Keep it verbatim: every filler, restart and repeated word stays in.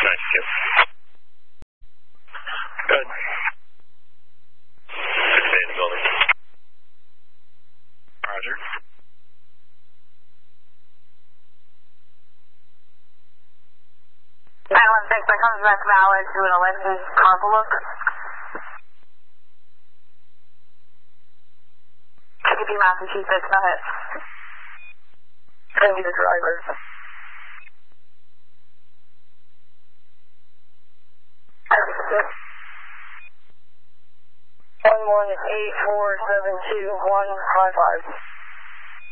ninety-two. Good. Stay in the building. Roger. nine one six, that comes back valid to an eleven carpal look. Chicopee, Massachusetts, go ahead. Send you the driver. One one eight four seven two one five five.